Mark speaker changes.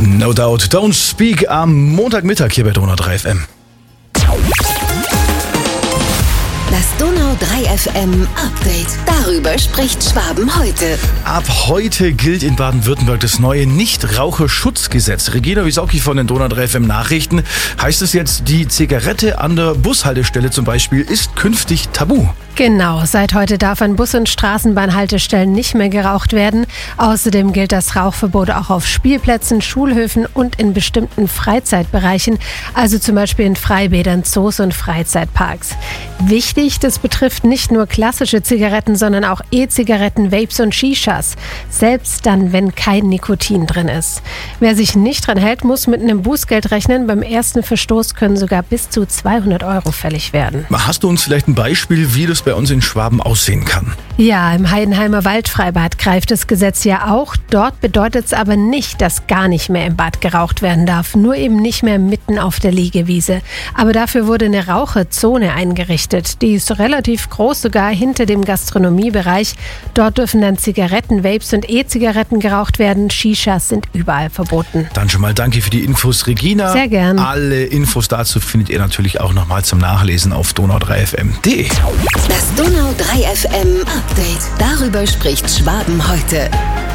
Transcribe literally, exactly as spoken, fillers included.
Speaker 1: No Doubt, Don't Speak am Montagmittag hier bei Donau drei F M.
Speaker 2: Das Donau drei F M Update. Darüber spricht Schwaben heute.
Speaker 1: Ab heute gilt in Baden-Württemberg das neue Nichtraucherschutzgesetz. Regina Wisocki von den Donau drei F M Nachrichten. Heißt es jetzt, die Zigarette an der Bushaltestelle zum Beispiel ist künftig tabu?
Speaker 3: Genau, seit heute darf an Bus- und Straßenbahnhaltestellen nicht mehr geraucht werden. Außerdem gilt das Rauchverbot auch auf Spielplätzen, Schulhöfen und in bestimmten Freizeitbereichen, also zum Beispiel in Freibädern, Zoos und Freizeitparks. Wichtig, das betrifft nicht nur klassische Zigaretten, sondern auch E-Zigaretten, Vapes und Shishas, selbst dann, wenn kein Nikotin drin ist. Wer sich nicht dran hält, muss mit einem Bußgeld rechnen. Beim ersten Verstoß können sogar bis zu zweihundert Euro fällig werden.
Speaker 1: Hast du uns vielleicht ein Beispiel, wie das bei uns in Schwaben aussehen kann?
Speaker 3: Ja, im Heidenheimer Waldfreibad greift das Gesetz ja auch. Dort bedeutet es aber nicht, dass gar nicht mehr im Bad geraucht werden darf. Nur eben nicht mehr mitten auf der Liegewiese. Aber dafür wurde eine Raucherzone eingerichtet. Die ist relativ groß, sogar hinter dem Gastronomiebereich. Dort dürfen dann Zigaretten, Vapes und E-Zigaretten geraucht werden. Shishas sind überall verboten.
Speaker 1: Dann schon mal danke für die Infos, Regina.
Speaker 3: Sehr gern.
Speaker 1: Alle Infos dazu findet ihr natürlich auch nochmal zum Nachlesen auf donau drei f m punkt de.
Speaker 2: Das Donau drei F M Update. Darüber spricht Schwaben heute.